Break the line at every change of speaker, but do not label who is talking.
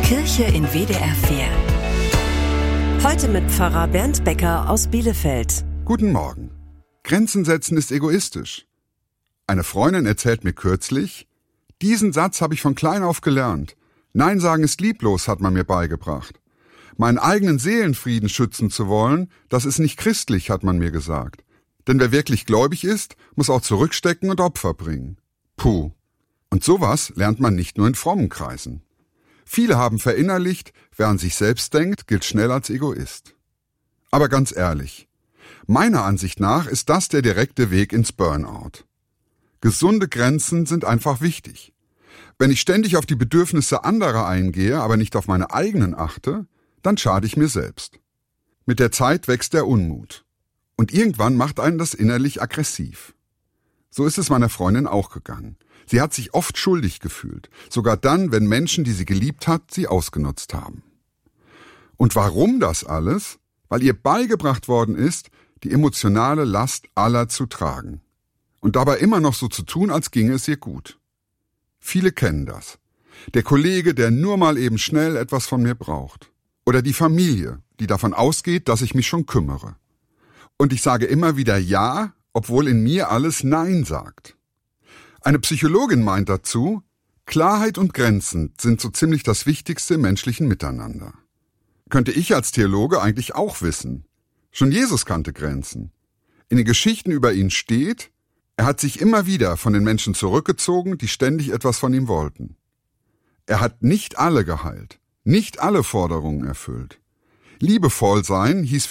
Kirche in WDR 4. Heute mit Pfarrer Bernd Becker aus Bielefeld.
Guten Morgen. Grenzen setzen ist egoistisch. Eine Freundin erzählt mir kürzlich, diesen Satz habe ich von klein auf gelernt. Nein sagen ist lieblos, hat man mir beigebracht. Meinen eigenen Seelenfrieden schützen zu wollen, das ist nicht christlich, hat man mir gesagt. Denn wer wirklich gläubig ist, muss auch zurückstecken und Opfer bringen. Puh. Und sowas lernt man nicht nur in frommen Kreisen. Viele haben verinnerlicht, wer an sich selbst denkt, gilt schnell als Egoist. Aber ganz ehrlich, meiner Ansicht nach ist das der direkte Weg ins Burnout. Gesunde Grenzen sind einfach wichtig. Wenn ich ständig auf die Bedürfnisse anderer eingehe, aber nicht auf meine eigenen achte, dann schade ich mir selbst. Mit der Zeit wächst der Unmut. Und irgendwann macht einen das innerlich aggressiv. So ist es meiner Freundin auch gegangen. Sie hat sich oft schuldig gefühlt, sogar dann, wenn Menschen, die sie geliebt hat, sie ausgenutzt haben. Und warum das alles? Weil ihr beigebracht worden ist, die emotionale Last aller zu tragen. Und dabei immer noch so zu tun, als ginge es ihr gut. Viele kennen das. Der Kollege, der nur mal eben schnell etwas von mir braucht. Oder die Familie, die davon ausgeht, dass ich mich schon kümmere. Und ich sage immer wieder Ja, obwohl in mir alles Nein sagt. Eine Psychologin meint dazu, Klarheit und Grenzen sind so ziemlich das Wichtigste im menschlichen Miteinander. Könnte ich als Theologe eigentlich auch wissen. Schon Jesus kannte Grenzen. In den Geschichten über ihn steht, er hat sich immer wieder von den Menschen zurückgezogen, die ständig etwas von ihm wollten. Er hat nicht alle geheilt, nicht alle Forderungen erfüllt. Liebevoll sein hieß